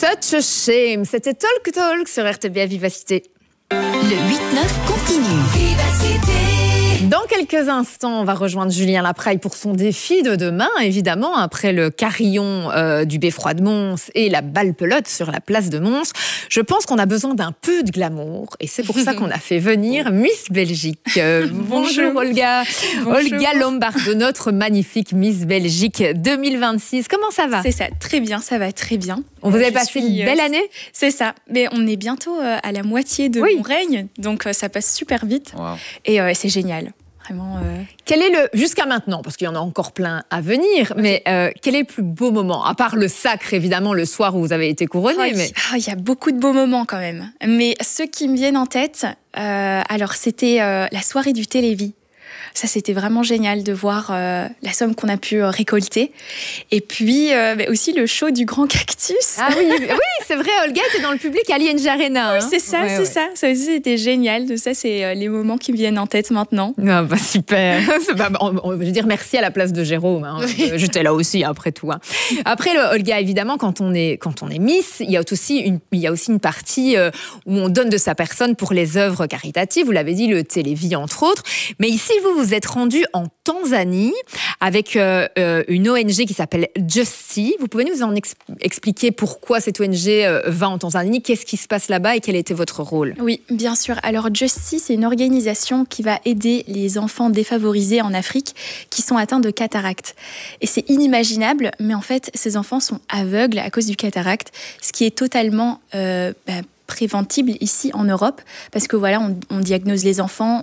Such a shame. C'était Talk Talk sur RTBF Vivacité. Le 8-9 continue. Vivacité. Dans quelques instants, on va rejoindre Julien Lapraille pour son défi de demain, évidemment, après le carillon du Beffroi de Mons et la balle-pelote sur la place de Mons. Je pense qu'on a besoin d'un peu de glamour et c'est pour ça qu'on a fait venir Miss Belgique. Bonjour Olga. Bonjour. Olga Lombardo, notre magnifique Miss Belgique 2026. Comment ça va? C'est ça, très bien, ça va très bien. Vous avez passé une belle année? C'est ça, mais on est bientôt à la moitié de mon règne, donc ça passe super vite. Wow. Et c'est génial. Vraiment, Quel est jusqu'à maintenant, parce qu'il y en a encore plein à venir, mais quel est le plus beau moment, à part le sacre évidemment le soir où vous avez été couronnée? Il y a beaucoup de beaux moments quand même, mais ceux qui me viennent en tête, alors c'était la soirée du Télévis. Ça, c'était vraiment génial de voir la somme qu'on a pu récolter. Et puis, aussi le show du Grand Cactus. Ah oui, c'est vrai, Olga était dans le public à l'ING Arena. Oui, c'est ça, ça. Ça aussi, c'était génial. Ça, c'est les moments qui me viennent en tête maintenant. Ah bah, super. Je veux dire merci à la place de Jérôme. Hein. J'étais là aussi, après tout. Hein. Après, Olga, évidemment, quand on est Miss, il y a aussi une partie où on donne de sa personne pour les œuvres caritatives. Vous l'avez dit, le Télévis, entre autres. Mais ici, vous êtes rendu en Tanzanie avec une ONG qui s'appelle Justy. Vous pouvez nous en expliquer pourquoi cette ONG va en Tanzanie? Qu'est-ce qui se passe là-bas et quel était votre rôle? Oui, bien sûr. Alors Justy, c'est une organisation qui va aider les enfants défavorisés en Afrique qui sont atteints de cataracte. Et c'est inimaginable, mais en fait, ces enfants sont aveugles à cause du cataracte, ce qui est totalement préventible ici en Europe, parce que voilà, on diagnose les enfants,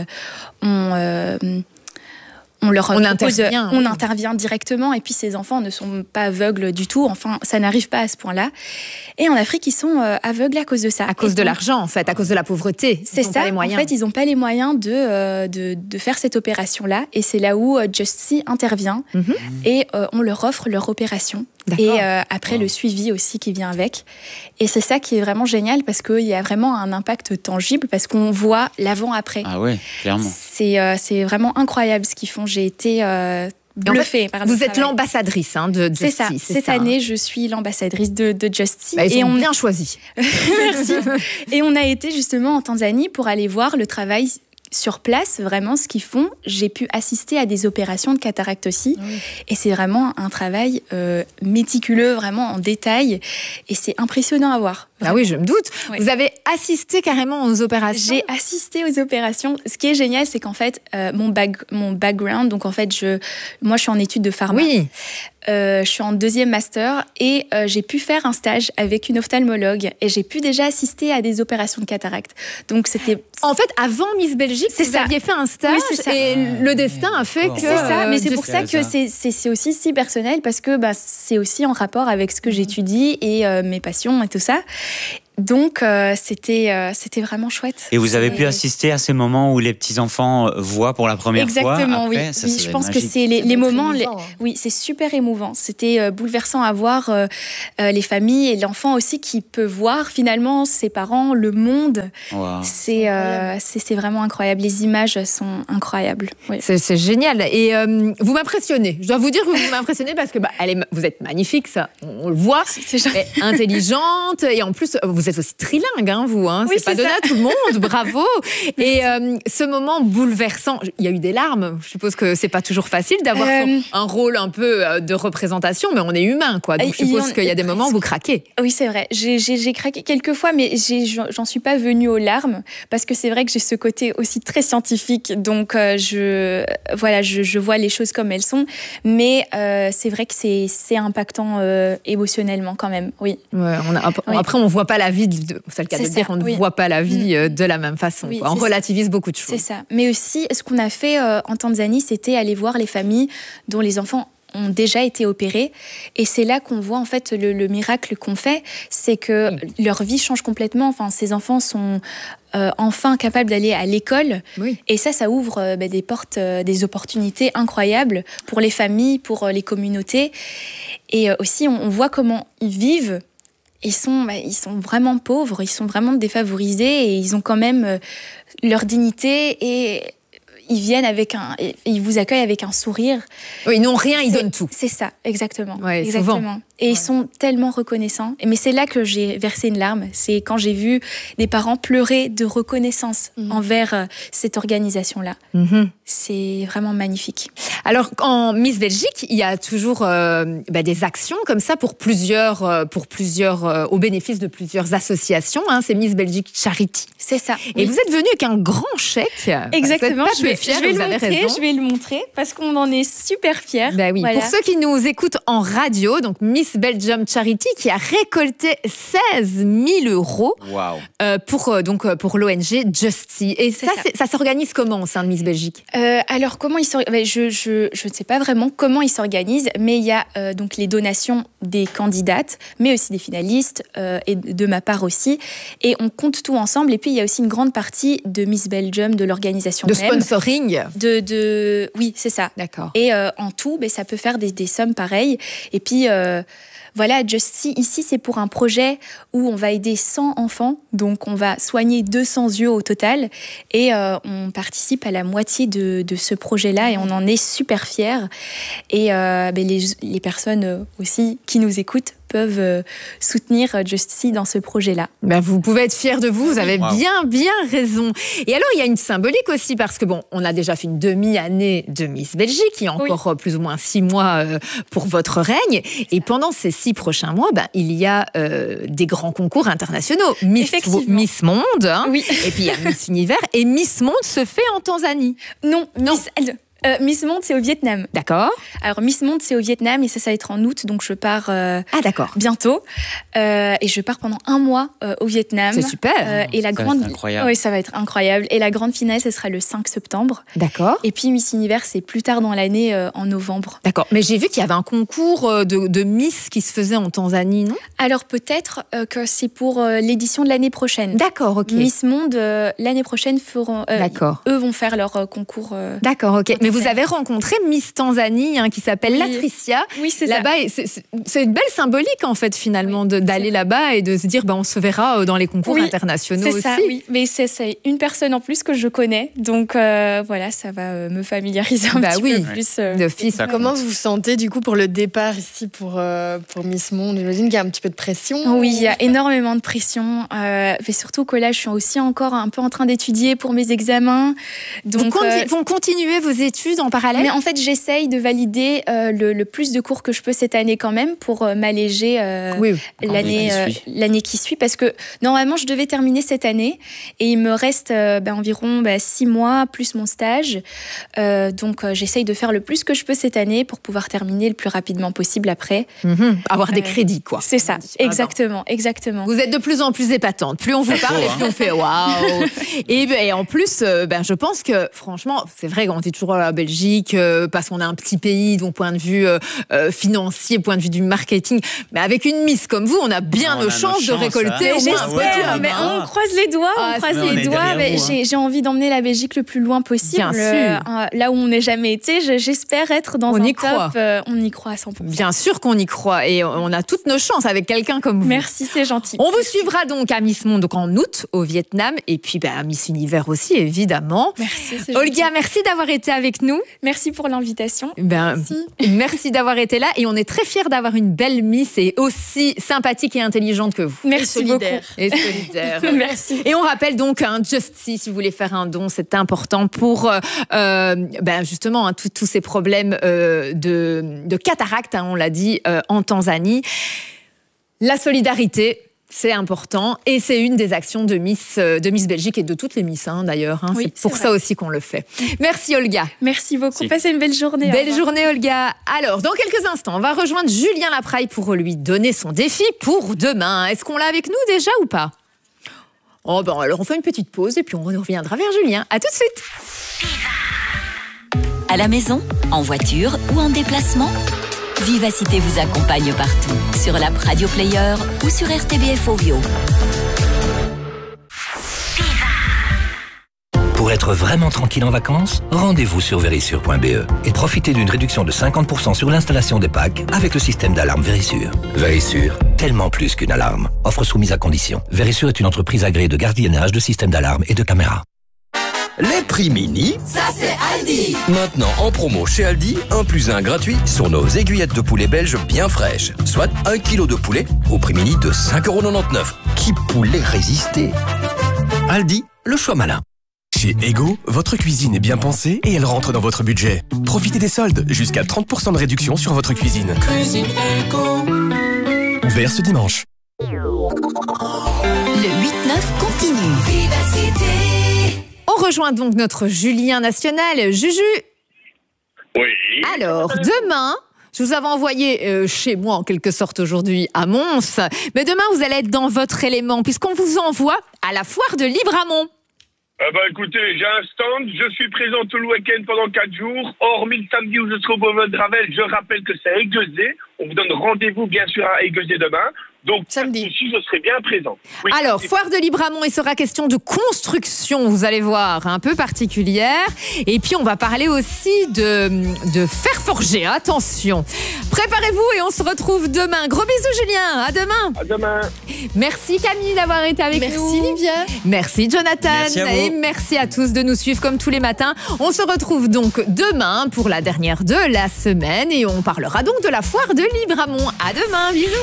on intervient directement, et puis ces enfants ne sont pas aveugles du tout. Enfin, ça n'arrive pas à ce point-là. Et en Afrique, ils sont aveugles à cause de ça. À cause de l'argent, en fait, à cause de la pauvreté. C'est ça. En fait, ils n'ont pas les moyens de faire cette opération-là. Et c'est là où Justy intervient et on leur offre leur opération. D'accord. Et après, le suivi aussi qui vient avec. Et c'est ça qui est vraiment génial parce qu'il y a vraiment un impact tangible parce qu'on voit l'avant-après. Ah ouais, clairement. C'est vraiment incroyable ce qu'ils font. J'ai été bluffée par vous êtes l'ambassadrice de Justy. C'est ça. Cette année, je suis l'ambassadrice de Justy. Ils ont bien choisi. Merci. Et on a été justement en Tanzanie pour aller voir le travail sur place, vraiment ce qu'ils font. J'ai pu assister à des opérations de cataracte aussi. Oui. Et c'est vraiment un travail méticuleux, vraiment en détail. Et c'est impressionnant à voir. Vraiment. Ah oui, je me doute. Oui. Vous avez assisté carrément aux opérations? J'ai assisté aux opérations. Ce qui est génial, c'est qu'en fait, mon background, donc en fait, moi, je suis en études de pharma. Oui. Je suis en 2e master et j'ai pu faire un stage avec une ophtalmologue et j'ai pu déjà assister à des opérations de cataracte. Donc c'était... En fait, avant Miss Belgique, vous aviez fait un stage et le destin a fait que... C'est ça, mais c'est pour ça que c'est aussi si personnel parce que c'est aussi en rapport avec ce que j'étudie et mes passions et tout ça. Donc, c'était vraiment chouette. Et vous avez pu assister à ces moments où les petits-enfants voient pour la première fois? Exactement, oui. Je pense que c'est les moments... Oui, c'est super émouvant. C'était bouleversant à voir les familles et l'enfant aussi qui peut voir finalement ses parents, le monde. Wow. C'est vraiment incroyable. Les images sont incroyables. Oui. C'est génial. Et vous m'impressionnez. Je dois vous dire que vous m'impressionnez parce que vous êtes magnifique, ça. On le voit. C'est intelligente et en plus... Vous êtes aussi trilingue, vous. Oui, c'est pas donné à tout le monde. Bravo. Et ce moment bouleversant, il y a eu des larmes. Je suppose que c'est pas toujours facile d'avoir un rôle un peu de représentation, mais on est humain, quoi. Donc je suppose qu'il y a des moments où vous craquez. Oui, c'est vrai. J'ai craqué quelques fois, mais j'en suis pas venue aux larmes parce que c'est vrai que j'ai ce côté aussi très scientifique. Donc je vois les choses comme elles sont, mais c'est vrai que c'est impactant émotionnellement quand même. Oui. Ouais, après, on voit pas la vie, c'est le cas de dire, on ne voit pas la vie de la même façon. Oui, on relativise beaucoup de choses. C'est ça. Mais aussi, ce qu'on a fait en Tanzanie, c'était aller voir les familles dont les enfants ont déjà été opérés. Et c'est là qu'on voit en fait le miracle qu'on fait, c'est que leur vie change complètement. Enfin, ces enfants sont enfin capables d'aller à l'école. Oui. Et ça ouvre des portes, des opportunités incroyables pour les familles, pour les communautés. Et aussi, on voit comment ils vivent. Ils sont vraiment pauvres, ils sont vraiment défavorisés et ils ont quand même leur dignité et ils vous accueillent avec un sourire. Oui, ils n'ont rien, ils donnent tout. C'est ça, exactement. Ouais, exactement. Souvent. Et ils sont tellement reconnaissants. Mais c'est là que j'ai versé une larme. C'est quand j'ai vu des parents pleurer de reconnaissance envers cette organisation-là. C'est vraiment magnifique. Alors, en Miss Belgique, il y a toujours des actions comme ça pour plusieurs au bénéfice de plusieurs associations. Hein. C'est Miss Belgique Charity. C'est ça. Et vous êtes venu avec un grand chèque. Exactement. Je vais le montrer parce qu'on en est super fiers. Bah oui. Voilà. Pour ceux qui nous écoutent en radio, donc Miss Belgium Charity qui a récolté 16 000 € pour l'ONG Justy. Et ça s'organise comment au sein de Miss Belgique? Alors comment ils s'organisent? Je ne sais pas vraiment comment ils s'organisent, mais il y a donc les donations des candidates, mais aussi des finalistes et de ma part aussi. Et on compte tout ensemble. Et puis il y a aussi une grande partie de Miss Belgium, de l'organisation de même. Sponsoring. Oui, c'est ça. D'accord. Et en tout, ça peut faire des sommes pareilles. Et puis voilà, Justy, ici, c'est pour un projet où on va aider 100 enfants. Donc, on va soigner 200 yeux au total. Et on participe à la moitié de ce projet-là et on en est super fiers. Et les personnes aussi qui nous écoutent peuvent soutenir Justy dans ce projet-là. Vous pouvez être fiers de vous, vous avez bien raison. Et alors, il y a une symbolique aussi, parce que on a déjà fait une demi-année de Miss Belgique, il y a encore plus ou moins 6 mois pour votre règne. Et pendant ces 6 prochains mois, il y a des grands concours internationaux. Miss Monde, et puis il y a Miss Univers, et Miss Monde se fait en Tanzanie. Non. Miss Monde, c'est au Vietnam. D'accord. Alors, Miss Monde, c'est au Vietnam et ça va être en août, donc je pars bientôt. Et je pars pendant 1 mois au Vietnam. C'est super. Et la grande... incroyable. Oui, ça va être incroyable. Et la grande finale, ce sera le 5 septembre. D'accord. Et puis Miss Univers, c'est plus tard dans l'année, en novembre. D'accord. Mais j'ai vu qu'il y avait un concours de Miss qui se faisait en Tanzanie, non? Alors, peut-être que c'est pour l'édition de l'année prochaine. D'accord, ok. Miss Monde, l'année prochaine, eux vont faire leur concours. D'accord, ok. Mais vous avez rencontré Miss Tanzanie qui s'appelle Latricia. Oui, c'est là-bas, c'est une belle symbolique en fait finalement d'aller là-bas et de se dire on se verra dans les concours internationaux aussi. C'est ça, oui. Mais c'est une personne en plus que je connais, donc voilà, ça va me familiariser un petit peu plus. D'office. Comment vous vous sentez du coup pour le départ ici pour Miss Monde? J'imagine qu'il y a un petit peu de pression. Oui, il y a énormément de pression, mais surtout que là, je suis aussi encore un peu en train d'étudier pour mes examens. Donc, vous continuez vos études en parallèle? Mais en fait, j'essaye de valider le plus de cours que je peux cette année quand même pour m'alléger l'année qui suit. Parce que normalement, je devais terminer cette année et il me reste environ 6 mois plus mon stage. Donc, j'essaye de faire le plus que je peux cette année pour pouvoir terminer le plus rapidement possible après. Avoir des crédits, quoi. C'est ça, exactement. Vous êtes de plus en plus épatante. Plus on vous parle et plus on fait waouh. Et en plus, je pense que franchement, c'est vrai qu'on dit toujours la Belgique parce qu'on a un petit pays, donc point de vue financier, point de vue du marketing. Mais avec une Miss comme vous, on a bien nos chances de récolter au moins un J'espère, mais on croise les doigts. Mais j'ai envie d'emmener la Belgique le plus loin possible. Bien sûr. Là où on n'est jamais été, j'espère être dans un top. On y croit à 100%. Bien sûr qu'on y croit et on a toutes nos chances avec quelqu'un comme vous. Merci, c'est gentil. On vous suivra donc à Miss Monde donc en août au Vietnam et puis à Miss Univers aussi évidemment. Merci, c'est Olga, gentil. merci d'avoir été avec nous. Merci pour l'invitation. Merci d'avoir été là et on est très fiers d'avoir une belle Miss et aussi sympathique et intelligente que vous. Merci beaucoup. Et solidaire. Merci. Et on rappelle donc Justy, si vous voulez faire un don, c'est important pour justement tous ces problèmes de cataracte, on l'a dit, en Tanzanie. La solidarité, c'est important et c'est une des actions de Miss Belgique et de toutes les Miss d'ailleurs. Oui, c'est pour ça aussi qu'on le fait. Merci Olga. Merci beaucoup. Passez une belle journée. Belle journée Olga. Alors, dans quelques instants, on va rejoindre Julien Lapraille pour lui donner son défi pour demain. Est-ce qu'on l'a avec nous déjà ou pas? Alors on fait une petite pause et puis on reviendra vers Julien. À tout de suite. À la maison, en voiture ou en déplacement, Vivacité vous accompagne partout, sur l'app Radio Player ou sur RTBF Ovio. Pour être vraiment tranquille en vacances, rendez-vous sur Verisure.be et profitez d'une réduction de 50% sur l'installation des packs avec le système d'alarme Verisure. Verisure, tellement plus qu'une alarme. Offre soumise à condition. Verisure est une entreprise agréée de gardiennage de systèmes d'alarme et de caméras. Les prix mini, ça c'est Aldi. Maintenant en promo chez Aldi, 1 + 1 gratuit sur nos aiguillettes de poulet belge bien fraîches. Soit 1 kg de poulet au prix mini de 5,99 €. Qui pourrait résister? Aldi, le choix malin. Chez Ego, votre cuisine est bien pensée et elle rentre dans votre budget. Profitez des soldes, jusqu'à 30% de réduction sur votre cuisine. Cuisine Ego. Ouvert ce dimanche. Le 8-9 continue. Vivacité. On rejoint donc notre Julien national. Juju. Oui. Alors, demain, je vous avais envoyé chez moi en quelque sorte aujourd'hui à Mons. Mais demain, vous allez être dans votre élément puisqu'on vous envoie à la foire de Libramont. Écoutez, j'ai un stand, je suis présent tout le week-end pendant 4 jours, hormis le samedi où je serai au Beauvais de Ravel. Je rappelle que c'est à Aiguezé. On vous donne rendez-vous bien sûr à Aiguezé demain. Donc samedi aussi, je serai bien présent. Oui, alors, foire de Libramont, il sera question de construction, vous allez voir, un peu particulière. Et puis, on va parler aussi de fer forgé. Attention. Préparez-vous et on se retrouve demain. Gros bisous, Julien. À demain. À demain. Merci, Camille, d'avoir été avec nous. Merci, Livia. Merci, Jonathan. Merci à vous. Et merci à tous de nous suivre comme tous les matins. On se retrouve donc demain pour la dernière de la semaine. Et on parlera donc de la foire de Libramont. À demain. Bisous.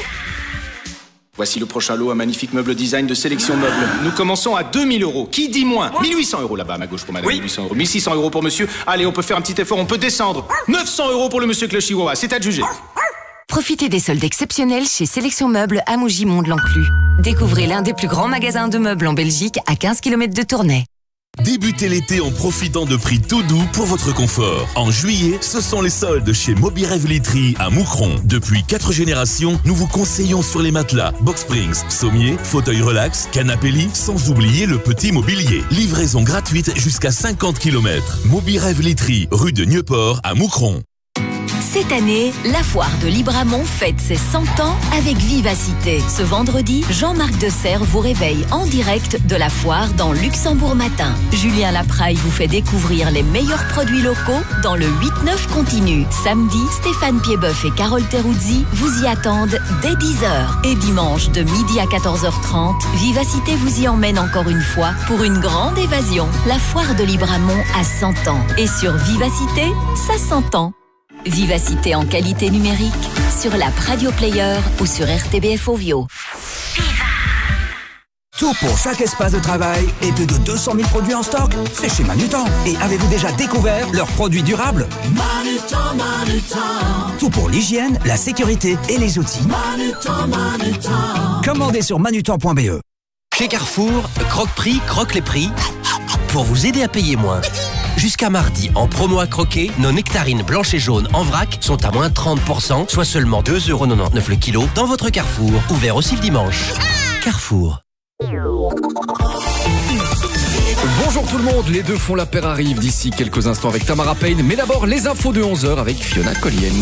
Voici le prochain lot, un magnifique meuble design de Sélection Meuble. Nous commençons à 2 000 €. Qui dit moins? 1 800 € là-bas à ma gauche pour madame. Oui. 1 800 €. 1 600 € pour monsieur. Allez, on peut faire un petit effort, on peut descendre. 900 € pour le monsieur avec le chihuahua. C'est à juger. Profitez des soldes exceptionnels chez Sélection Meubles à Mougy-Mont-de-l'Enclus. Découvrez l'un des plus grands magasins de meubles en Belgique à 15 km de Tournai. Débutez l'été en profitant de prix tout doux pour votre confort. En juillet, ce sont les soldes chez Mobirêve Literie à Moucron. Depuis 4 générations, nous vous conseillons sur les matelas, box springs, sommiers, fauteuils relax, canapé lit, sans oublier le petit mobilier. Livraison gratuite jusqu'à 50 km. Mobirêve Literie, rue de Nieuport à Moucron. Cette année, la foire de Libramont fête ses 100 ans avec vivacité. Ce vendredi, Jean-Marc Desserre vous réveille en direct de la foire dans Luxembourg Matin. Julien Lapraille vous fait découvrir les meilleurs produits locaux dans le 8-9 continu. Samedi, Stéphane Piedboeuf et Carole Teruzzi vous y attendent dès 10h. Et dimanche, de midi à 14h30, Vivacité vous y emmène encore une fois pour une grande évasion. La foire de Libramont a 100 ans. Et sur Vivacité, ça s'entend. Vivacité en qualité numérique sur l'app Radio Player ou sur RTBF Ovio. Tout pour chaque espace de travail et plus de 200 000 produits en stock, c'est chez Manutan. Et avez-vous déjà découvert leurs produits durables? Manutan, Manutan. Tout pour l'hygiène, la sécurité et les outils. Manutan, Manutan. Commandez sur manutan.be. Chez Carrefour, Croque-Prix croque les prix pour vous aider à payer moins. Jusqu'à mardi, en promo à croquer, nos nectarines blanches et jaunes en vrac sont à moins 30%, soit seulement 2,99 € le kilo dans votre Carrefour. Ouvert aussi le dimanche. Carrefour. Bonjour tout le monde, les deux font la paire arrive d'ici quelques instants avec Tamara Payne, mais d'abord les infos de 11h avec Fiona Collienne.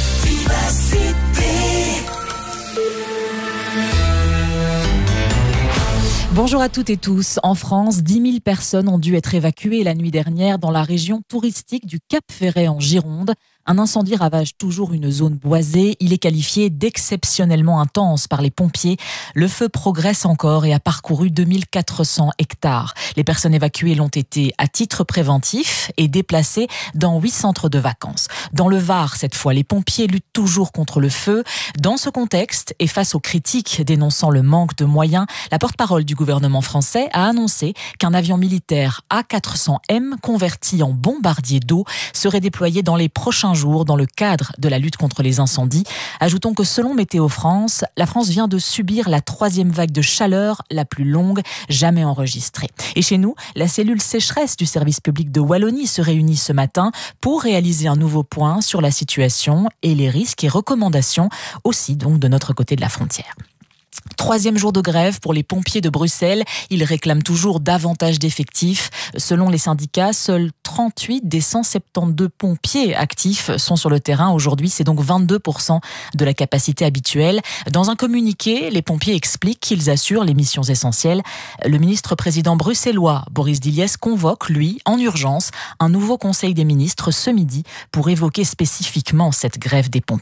Bonjour à toutes et tous. En France, 10 000 personnes ont dû être évacuées la nuit dernière dans la région touristique du Cap-Ferret en Gironde. Un incendie ravage toujours une zone boisée. Il est qualifié d'exceptionnellement intense par les pompiers. Le feu progresse encore et a parcouru 2400 hectares. Les personnes évacuées l'ont été à titre préventif et déplacées dans 8 centres de vacances. Dans le Var, cette fois, les pompiers luttent toujours contre le feu. Dans ce contexte et face aux critiques dénonçant le manque de moyens, la porte-parole du gouvernement français a annoncé qu'un avion militaire A400M converti en bombardier d'eau serait déployé dans les prochains jours dans le cadre de la lutte contre les incendies. Ajoutons que selon Météo France, la France vient de subir la 3e vague de chaleur la plus longue jamais enregistrée. Et chez nous, la cellule sécheresse du service public de Wallonie se réunit ce matin pour réaliser un nouveau point sur la situation et les risques et recommandations aussi donc de notre côté de la frontière. 3e jour de grève pour les pompiers de Bruxelles. Ils réclament toujours davantage d'effectifs. Selon les syndicats, seuls 38 des 172 pompiers actifs sont sur le terrain. Aujourd'hui, c'est donc 22% de la capacité habituelle. Dans un communiqué, les pompiers expliquent qu'ils assurent les missions essentielles. Le ministre-président bruxellois, Boris Diliès, convoque, lui, en urgence, un nouveau conseil des ministres ce midi pour évoquer spécifiquement cette grève des pompiers.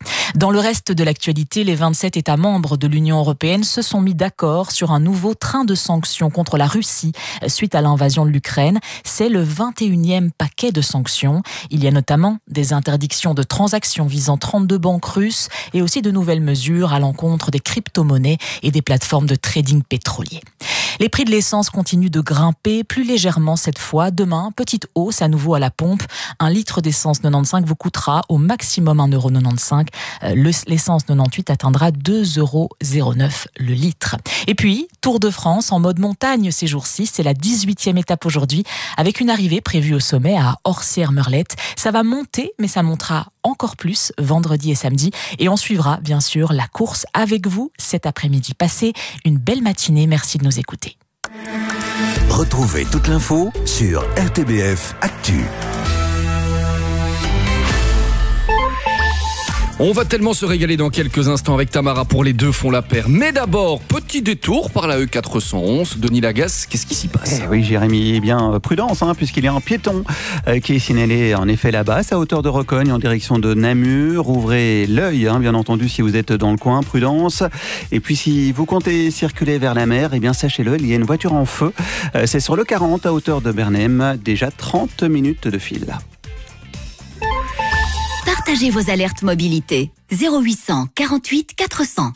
Dans le reste de l'actualité, les 27 États membres de l'Union européenne se sont mis d'accord sur un nouveau train de sanctions contre la Russie suite à l'invasion de l'Ukraine. C'est le 21e paquet de sanctions. Il y a notamment des interdictions de transactions visant 32 banques russes et aussi de nouvelles mesures à l'encontre des crypto-monnaies et des plateformes de trading pétrolier. Les prix de l'essence continuent de grimper, plus légèrement cette fois. Demain, petite hausse à nouveau à la pompe. Un litre d'essence 95 vous coûtera au maximum 1,95 €. L'essence 98 atteindra 2,09 € le litre. Et puis, Tour de France en mode montagne ces jours-ci. C'est la 18e étape aujourd'hui, avec une arrivée prévue au sommet à Orsières-Merlette. Ça va monter, mais ça montera encore plus vendredi et samedi. Et on suivra, bien sûr, la course avec vous cet après-midi. Passez une belle matinée. Merci de nous écouter. Retrouvez toute l'info sur RTBF Actu. On va tellement se régaler dans quelques instants avec Tamara pour Les Deux font la paire. Mais d'abord, petit détour par la E411. Denis Lagasse, qu'est-ce qui s'y passe ? Oui, Jérémy, eh bien, prudence, puisqu'il y a un piéton qui est signalé en effet là-bas, à hauteur de Recogne, en direction de Namur. Ouvrez l'œil, bien entendu, si vous êtes dans le coin, prudence. Et puis, si vous comptez circuler vers la mer, eh bien, sachez-le, il y a une voiture en feu. C'est sur le 40, à hauteur de Bernheim. Déjà 30 minutes de fil. Partagez vos alertes mobilité. 0800 48 400.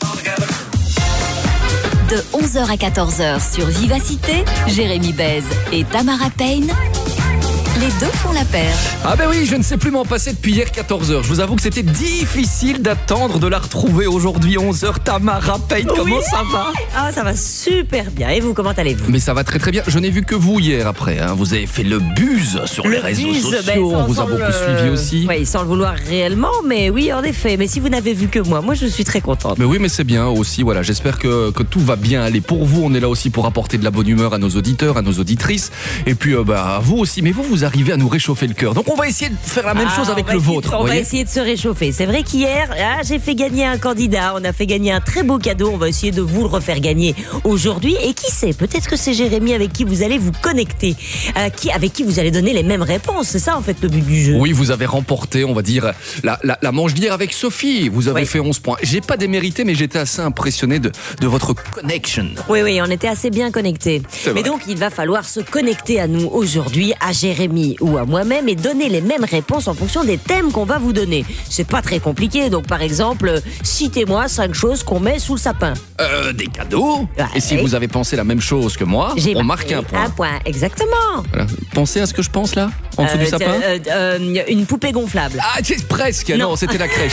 De 11h à 14h sur Vivacité, Jérémy Bèze et Tamara Payne. Les deux font la paire. Ah ben oui, je ne sais plus m'en passer depuis hier 14h. Je vous avoue que c'était difficile d'attendre de la retrouver aujourd'hui 11h. Tamara Payne, comment ça va ? Ah, ça va super bien. Et vous, comment allez-vous ? Mais ça va très très bien. Je n'ai vu que vous hier après. Vous avez fait le buzz sur les réseaux sociaux. On vous a beaucoup suivi aussi. Oui, sans le vouloir réellement, mais oui, en effet. Mais si vous n'avez vu que moi je suis très contente. Mais oui, mais c'est bien aussi. Voilà, j'espère que tout va bien aller pour vous. On est là aussi pour apporter de la bonne humeur à nos auditeurs, à nos auditrices. Et puis à vous aussi. Mais vous arrivez à nous réchauffer le cœur. Donc on va essayer de faire la même chose avec le vôtre. On va essayer de se réchauffer. C'est vrai qu'hier, j'ai fait gagner un candidat. On a fait gagner un très beau cadeau. On va essayer de vous le refaire gagner aujourd'hui. Et qui sait, peut-être que c'est Jérémy avec qui vous allez vous connecter, avec qui vous allez donner les mêmes réponses. C'est ça en fait le but du jeu. Oui, vous avez remporté, on va dire, la manche d'hier avec Sophie. Vous avez fait 11 points. J'ai pas démérité, mais j'étais assez impressionné de votre connection. Oui, on était assez bien connectés. Mais donc, il va falloir se connecter à nous aujourd'hui, à Jérémy ou à moi-même, et donner les mêmes réponses en fonction des thèmes qu'on va vous donner. C'est pas très compliqué. Donc, par exemple, citez-moi 5 choses qu'on met sous le sapin. Des cadeaux. Et si vous avez pensé la même chose que moi, on marque un point. Un point, exactement. Voilà. Pensez à ce que je pense là, en dessous du sapin. Une poupée gonflable. Ah, presque. Non, c'était la crèche.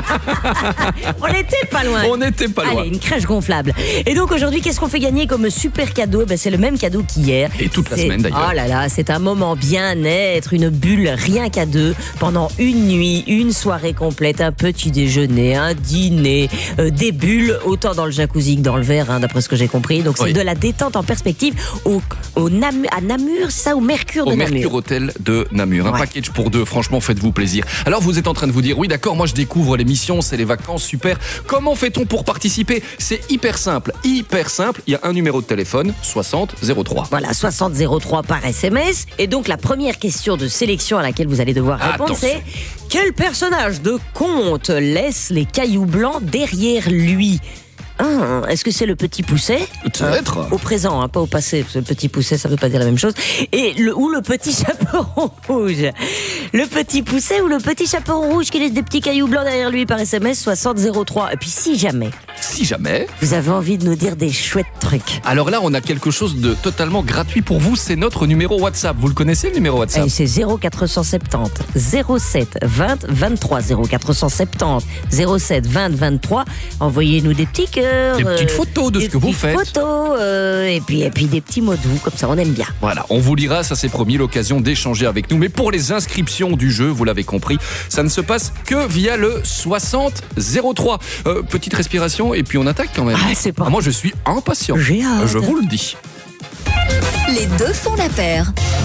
On n'était pas loin. On n'était pas loin. Allez, une crèche gonflable. Et donc aujourd'hui, qu'est-ce qu'on fait gagner comme super cadeau ? C'est le même cadeau qu'hier. Et toute la semaine d'ailleurs. Oh là là, c'est un moment bien-être, une bulle rien qu'à deux, pendant une nuit, une soirée complète, un petit déjeuner, un dîner, des bulles, autant dans le jacuzzi que dans le verre, d'après ce que j'ai compris. Donc c'est de la détente en perspective à Namur, ça, au Mercure de Namur. Au Mercure Hôtel de Namur. Un package pour 2, franchement, faites-vous plaisir. Alors vous êtes en train de vous dire, oui d'accord, moi je découvre l'émission, c'est les vacances, super. Comment fait-on pour participer ? C'est hyper simple. Il y a un numéro de téléphone, 60 03. Voilà, 60 03 par SMS. Et donc la première question de sélection à laquelle vous allez devoir répondre, c'est quel personnage de conte laisse les cailloux blancs derrière lui ? Est-ce que c'est le petit Pousset ? Peut-être. Au présent, pas au passé, parce que le petit Pousset, ça veut pas dire la même chose. Ou le petit chaperon rouge. Le petit Pousset ou le petit chaperon rouge qui laisse des petits cailloux blancs derrière lui par SMS 60 03. Et puis si jamais vous avez envie de nous dire des chouettes trucs. Alors là, on a quelque chose de totalement gratuit pour vous. C'est notre numéro WhatsApp. Vous le connaissez, le numéro WhatsApp ? C'est 0470 07 20 23. 0470 07 20 23. Envoyez-nous des petits cœurs. Des petites photos de ce que vous faites. Des photos, et puis des petits mots doux, comme ça on aime bien. Voilà, on vous lira, ça c'est promis, l'occasion d'échanger avec nous. Mais pour les inscriptions du jeu, vous l'avez compris, ça ne se passe que via le 60 03. Petite respiration et puis on attaque quand même. C'est pas... moi je suis impatient. J'ai hâte. Je vous le dis. Les deux font la paire.